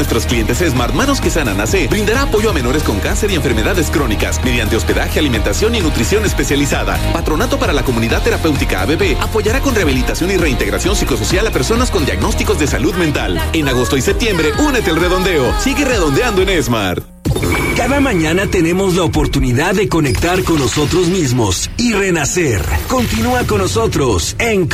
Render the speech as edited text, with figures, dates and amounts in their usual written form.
nuestros clientes Smart Manos que Sanan AC brindará apoyo a menores con cáncer y enfermedades crónicas mediante hospedaje, alimentación y nutrición especializada. Patronato para la Comunidad Terapéutica ABB apoyará con rehabilitación y reintegración psicosocial a personas con diagnósticos de salud mental. En agosto y septiembre, únete al redondeo. Sigue redondeando en Smart. Cada mañana tenemos la oportunidad de conectar con nosotros mismos y renacer. Continúa con nosotros en